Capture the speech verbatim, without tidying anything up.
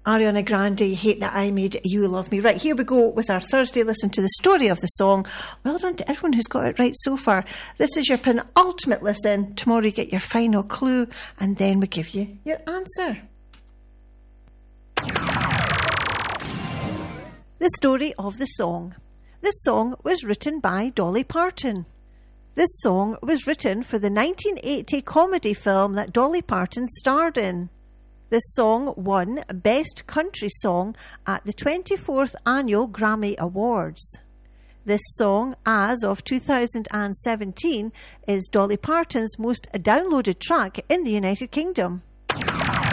Ariana Grande, Hate That I Made You Love Me. Right, here we go with our Thursday Listen to the Story of the Song. Well done to everyone who's got it right so far. This is your penultimate listen. Tomorrow you get your final clue, and then we give you your answer. The story of the song. This song was written by Dolly Parton. This song was written for the nineteen eighty comedy film that Dolly Parton starred in. This song won Best Country Song at the twenty-fourth Annual Grammy Awards. This song, as of two thousand seventeen, is Dolly Parton's most downloaded track in the United Kingdom.